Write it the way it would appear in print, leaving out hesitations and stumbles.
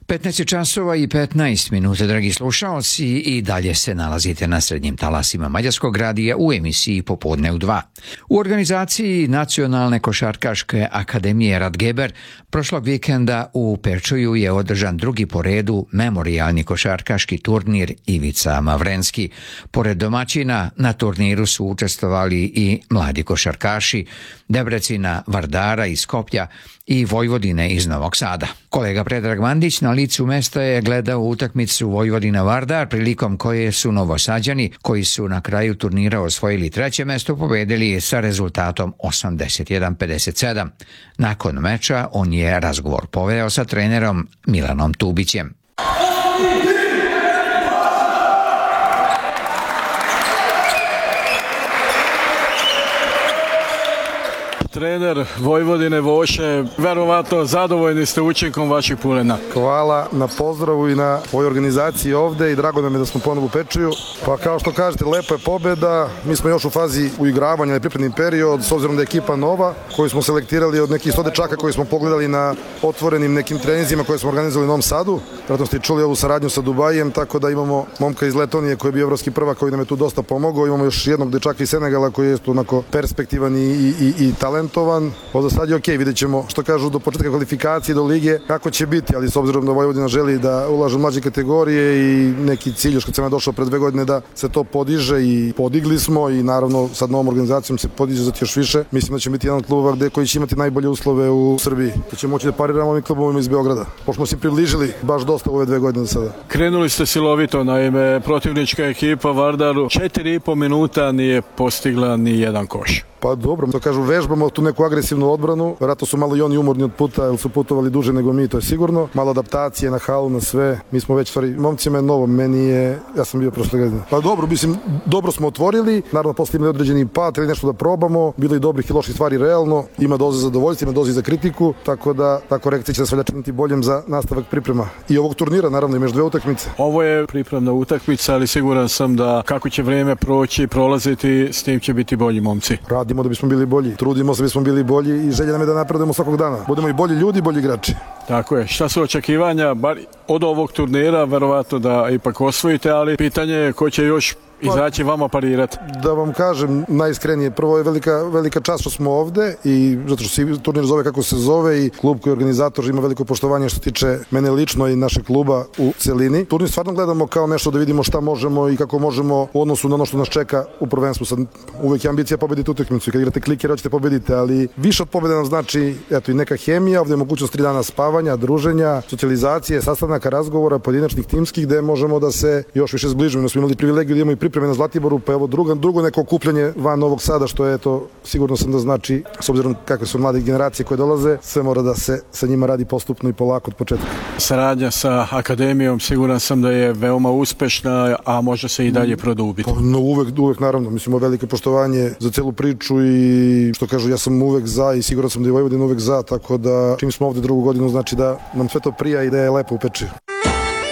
15 časova i 15 minuta, dragi slušaoci, i dalje se nalazite na srednjim talasima Mađarskog radija u emisiji Popodne u 2. U organizaciji Nacionalne košarkaške akademije Radgeber prošlog vikenda u Pečuju je održan drugi po redu memorijalni košarkaški turnir Ivica Mavrenski. Pored domaćina, na turniru su učestvovali i mladi košarkaši Debrecina, Vardara iz Skoplja i Vojvodine iz Novog Sada. Kolega Predrag Mandić na licu mesta je gledao utakmicu Vojvodina-Vardar, prilikom koje su Novosađani, koji su na kraju turnira osvojili treće mesto, pobedili sa rezultatom 81-57. Nakon meča on je razgovor poveo sa trenerom Milanom Tubićem. Trener Vojvodine Voše, verovatno zadovoljni ste učinkom vaših pulena. Hvala na pozdravu i na ovoj organizaciji ovde i drago nam je da smo ponovo u Pečuju. Pa kao što kažete, lepa je pobeda. Mi smo još u fazi uigravanja na pripremni period, s obzirom da je ekipa nova, koju smo selektirali od nekih 100 dečaka koji smo pogledali na otvorenim nekim treninzima koje smo organizovali u Novom Sadu. Vratno ste čuli ovu saradnju sa Dubajem, tako da imamo momka iz Letonije koji je bio evropski prvak, koji nam je tu dosta pomogao. Imamo još jednog dečaka iz Senegala koji je tu onako perspektivan i talentovan. Od sad je okej, vidjet ćemo što kažu do početka kvalifikacije, do lige, kako će biti, ali s obzirom da Vojvodina želi da ulaže u mlađe kategorije i neki cilj još kad sam ja došao pred 2 godine da se to podiže i podigli smo i naravno sad novom organizacijom se podiže za još više. Mislim da će biti jedan od klubova koji će imati najbolje uslove u Srbiji. Da će moći da pariramo ovim klubovima iz Beograda. Pošto smo se približili baš dosta u ove 2 godine do sada. Krenuli ste silovito, naime protivnička ekipa Vardaru 4,5 minuta nije postigla ni jedan koš. Pa dobro, to kažu, vežbamo tu neku agresivnu odbranu, vjerojatno su malo i oni umorni od puta, jer su putovali duže nego mi, to je sigurno. Malo adaptacije na halu, na sve. Mi smo već, momcima je novo, ja sam bio prošle godine. Pa dobro, mislim, dobro smo otvorili, naravno posle imali određeni pad, ili nešto da probamo, bilo i dobrih i loših stvari realno, ima doze zadovoljstva, ima doze za kritiku, tako da ta korekcija će nas valjda činiti boljim za nastavak priprema. I ovog turnira, naravno, i među 2 utakmice. Ovo je pripremna utakmica, ali siguran sam da kako će vrijeme proći, prolaziti, s tim će biti bolji momci. Radimo da bismo bili bolji, trudimo se da bismo bili bolji i želja nam je da napredujemo svakog dana. Budemo i bolji ljudi, bolji igrači. Tako je. Šta su očekivanja od ovog turnira? Verovatno da ipak osvojite, ali pitanje je ko će još izaći vama parirati. Da vam kažem najiskrenije, prvo je velika čast što smo ovde i zato što se turnir zove kako se zove i klub koji je organizator ima veliko poštovanje što se tiče mene lično i našeg kluba u celini. Turnir stvarno gledamo kao nešto da vidimo šta možemo i kako možemo u odnosu na ono što nas čeka u prvenstvu. Sad uvek je ambicija pobediti utakmicu i kad igrate kliker hoćete pobediti, ali više od pobede nam znači i neka hemija, ovde je mogućnost 3 dana spavanja, druženja, socijalizacije, sastanaka, razgovora, pojedinačnih, timskih, gde možemo da se još više zbližimo. Mi smo imali privilegiju da imamo i pripreme na Zlatiboru, pa evo drugo neko okupljanje van Novog Sada, što je to sigurno sam da znači, s obzirom kakve su mlade generacije koje dolaze, sve mora da se sa njima radi postupno i polako od početka. Saradnja sa akademijom siguran sam da je veoma uspešna, a može se i dalje produbiti. No, uvek naravno, mislimo veliko poštovanje za celu priču i što kažu, ja sam uvek za i siguran sam da je Vojvodina uvek za, tako da čim smo ovde 2. godinu znači da nam sve to prija i da je lepo u Pečuju.